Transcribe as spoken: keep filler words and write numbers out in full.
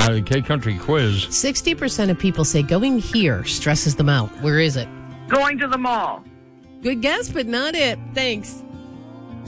uh, K Country quiz. sixty percent of people say going here stresses them out. Where is it? Going to the mall. Good guess, but not it. Thanks.